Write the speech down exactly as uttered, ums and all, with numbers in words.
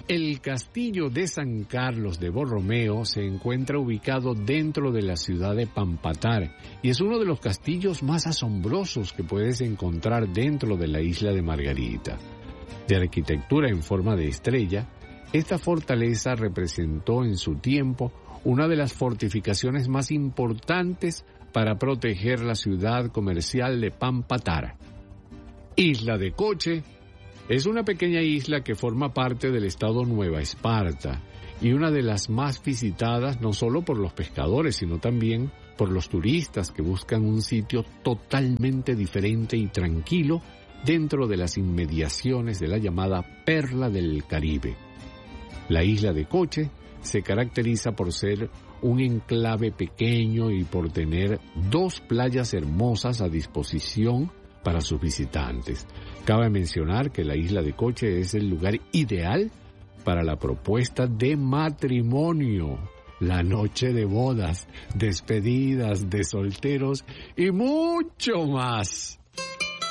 El castillo de San Carlos de Borromeo se encuentra ubicado dentro de la ciudad de Pampatar y es uno de los castillos más asombrosos que puedes encontrar dentro de la isla de Margarita. De arquitectura en forma de estrella, esta fortaleza representó en su tiempo una de las fortificaciones más importantes para proteger la ciudad comercial de Pampatar. Isla de Coche es una pequeña isla que forma parte del estado Nueva Esparta y una de las más visitadas no solo por los pescadores, sino también por los turistas que buscan un sitio totalmente diferente y tranquilo dentro de las inmediaciones de la llamada Perla del Caribe. La isla de Coche se caracteriza por ser un enclave pequeño y por tener dos playas hermosas a disposición para sus visitantes. Cabe mencionar que la isla de Coche es el lugar ideal para la propuesta de matrimonio, la noche de bodas, despedidas de solteros y mucho más.